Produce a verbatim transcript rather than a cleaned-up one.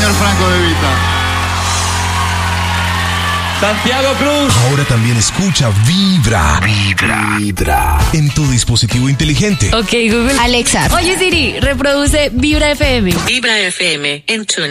señor Franco De Vita. Santiago Cruz. Ahora también escucha Vibra. Vibra. Vibra. En tu dispositivo inteligente. Ok, Google. Alexa. Oye, Siri, reproduce Vibra F M. Vibra F M en tu